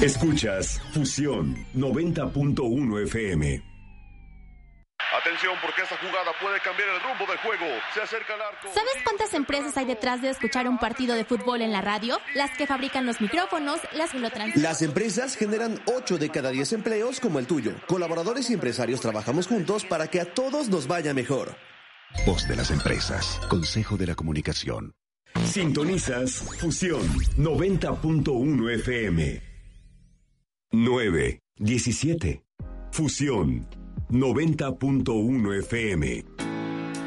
Escuchas Fusión 90.1 FM. Atención, porque esta jugada puede cambiar el rumbo del juego. Se acerca el arco. ¿Sabes cuántas empresas hay detrás de escuchar un partido de fútbol en la radio? Las que fabrican los micrófonos, las que lo transmiten. Las empresas generan 8 de cada 10 empleos como el tuyo. Colaboradores y empresarios trabajamos juntos para que a todos nos vaya mejor. Voz de las empresas. Consejo de la Comunicación. Sintonizas Fusión 90.1 FM. 9:17. Fusión 90.1 FM.